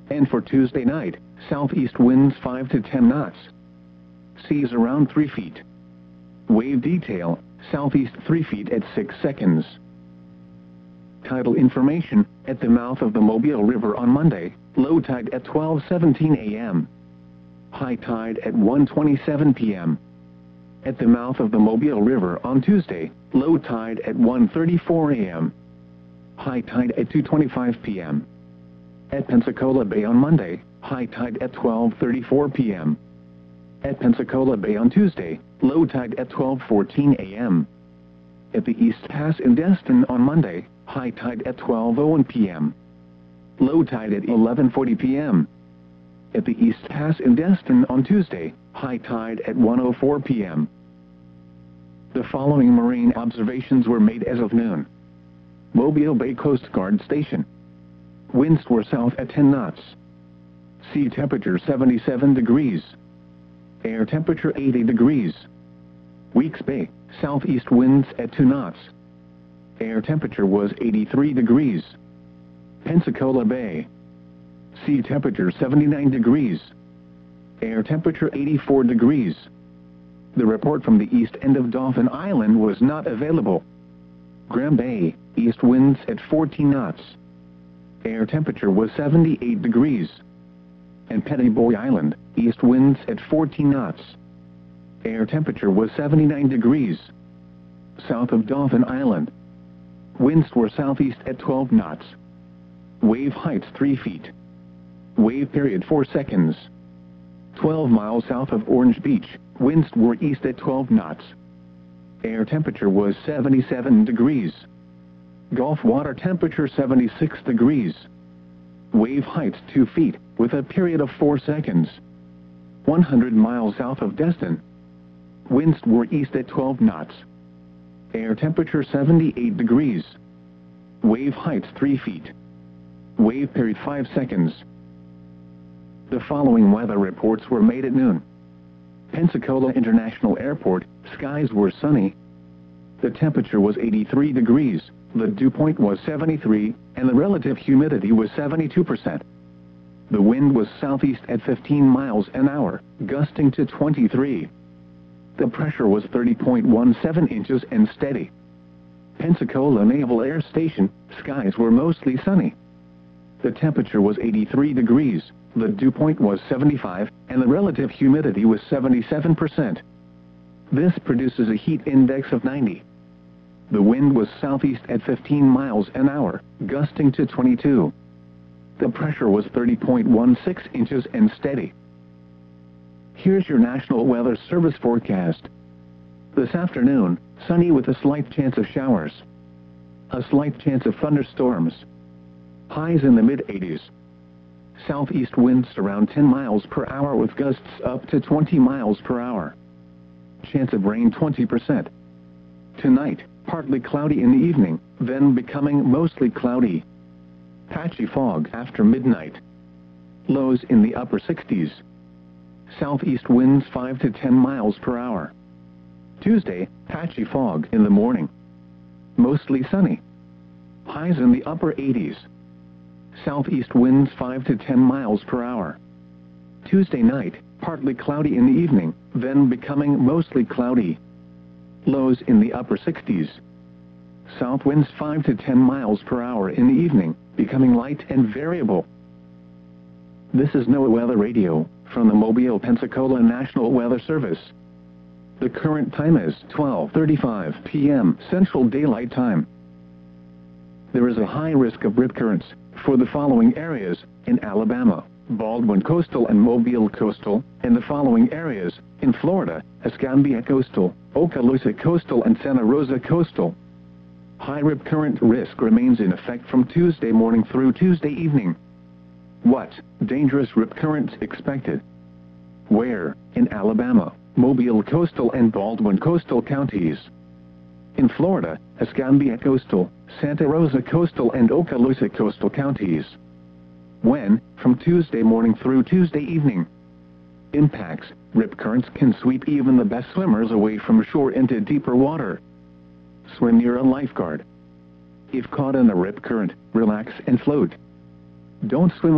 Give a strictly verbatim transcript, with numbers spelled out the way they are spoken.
And for Tuesday night, southeast winds five to ten knots. Seas around three feet. Wave detail, southeast three feet at six seconds. Tidal information, at the mouth of the Mobile River on Monday, low tide at twelve seventeen a m High tide at one twenty-seven p m At the mouth of the Mobile River on Tuesday, low tide at one thirty-four a m High tide at two twenty-five p m At Pensacola Bay on Monday, high tide at twelve thirty-four p m At Pensacola Bay on Tuesday, low tide at twelve fourteen a m At the East Pass in Destin on Monday, high tide at twelve oh one p m Low tide at eleven forty p m At the East Pass in Destin on Tuesday, high tide at one oh four p m The following marine observations were made as of noon. Mobile Bay Coast Guard Station. Winds were south at ten knots. Sea temperature seventy-seven degrees. Air temperature eighty degrees. Weeks Bay, southeast winds at two knots. Air temperature was eighty-three degrees. Pensacola Bay. Sea temperature seventy-nine degrees. Air temperature eighty-four degrees. The report from the east end of Dauphin Island was not available. Graham Bay, east winds at fourteen knots. Air temperature was seventy-eight degrees. And Petty Boy Island, east winds at fourteen knots. Air temperature was seventy-nine degrees. South of Dauphin Island. Winds were southeast at twelve knots. Wave heights three feet. Wave period four seconds. twelve miles south of Orange Beach, winds were east at twelve knots. Air temperature was seventy-seven degrees. Gulf water temperature seventy-six degrees. Wave heights two feet, with a period of four seconds. one hundred miles south of Destin. Winds were east at twelve knots. Air temperature seventy-eight degrees. Wave heights three feet. Wave period five seconds. The following weather reports were made at noon. Pensacola International Airport, skies were sunny. The temperature was eighty-three degrees, the dew point was seventy-three, and the relative humidity was seventy-two percent. The wind was southeast at fifteen miles an hour, gusting to twenty-three. The pressure was thirty point one seven inches and steady. Pensacola Naval Air Station, skies were mostly sunny. The temperature was eighty-three degrees, the dew point was seventy-five, and the relative humidity was seventy-seven percent. This produces a heat index of ninety. The wind was southeast at fifteen miles an hour, gusting to twenty-two. The pressure was thirty point one six inches and steady. Here's your National Weather Service forecast. This afternoon, sunny with a slight chance of showers. A slight chance of thunderstorms. Highs in the mid eighties. Southeast winds around ten miles per hour with gusts up to twenty miles per hour. Chance of rain twenty percent. Tonight, partly cloudy in the evening, then becoming mostly cloudy. Patchy fog after midnight. Lows in the upper sixties. Southeast winds five to ten miles per hour. Tuesday, patchy fog in the morning. Mostly sunny. Highs in the upper eighties. Southeast winds five to ten miles per hour. Tuesday night, partly cloudy in the evening, then becoming mostly cloudy. Lows in the upper sixties. South winds five to ten miles per hour in the evening, becoming light and variable. This is NOAA Weather Radio, from the Mobile, Pensacola National Weather Service. The current time is twelve thirty-five p m Central Daylight Time. There is a high risk of rip currents for the following areas in Alabama, Baldwin Coastal and Mobile Coastal, and the following areas in Florida, Escambia Coastal, Okaloosa Coastal and Santa Rosa Coastal. High rip current risk remains in effect from Tuesday morning through Tuesday evening. What dangerous rip currents expected? Where? In Alabama, Mobile Coastal and Baldwin Coastal counties. In Florida, Escambia Coastal, Santa Rosa Coastal and Okaloosa Coastal counties. When? From Tuesday morning through Tuesday evening. Impacts: rip currents can sweep even the best swimmers away from shore into deeper water. Swim near a lifeguard. If caught in a rip current, relax and float. Don't swim